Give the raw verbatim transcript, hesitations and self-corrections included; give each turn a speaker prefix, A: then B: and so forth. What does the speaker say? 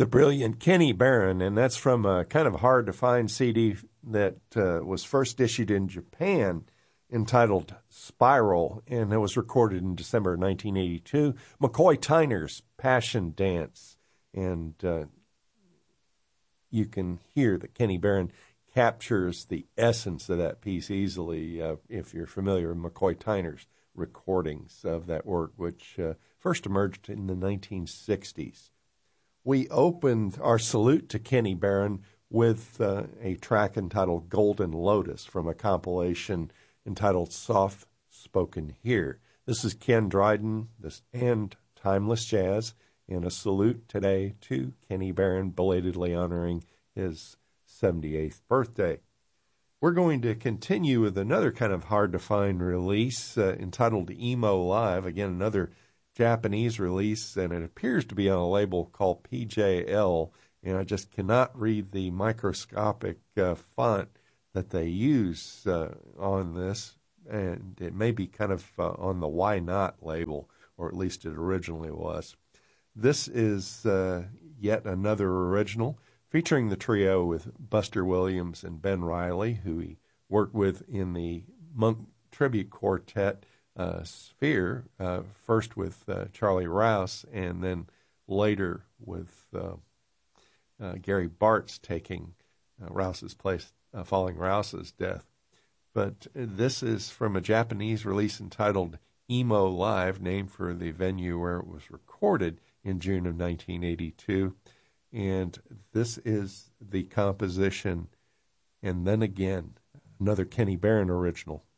A: The brilliant Kenny Barron, and that's from a kind of hard-to-find C D that uh, was first issued in Japan, entitled Spiral, and it was recorded in December of nineteen eighty-two. McCoy Tyner's Passion Dance, and uh, you can hear that Kenny Barron captures the essence of that piece easily uh, if you're familiar with McCoy Tyner's recordings of that work, which uh, first emerged in the nineteen sixties. We opened our salute to Kenny Barron with uh, a track entitled Golden Lotus from a compilation entitled Soft Spoken Here. This is Ken Dryden this, and Timeless Jazz, and a salute today to Kenny Barron, belatedly honoring his seventy-eighth birthday. We're going to continue with another kind of hard-to-find release uh, entitled Emo Live. Again, another Japanese release, and it appears to be on a label called P J L, and I just cannot read the microscopic uh, font that they use uh, on this, and it may be kind of uh, on the Why Not label, or at least it originally was. This is uh, yet another original, featuring the trio with Buster Williams and Ben Riley, who he worked with in the Monk Tribute Quartet uh, sphere, uh, first with uh, Charlie Rouse, and then later with uh, uh, Gary Bartz taking uh, Rouse's place uh, following Rouse's death. But this is from a Japanese release entitled Emo Live, named for the venue where it was recorded in June of nineteen eighty-two. And this is the composition, And Then Again, another Kenny Barron original.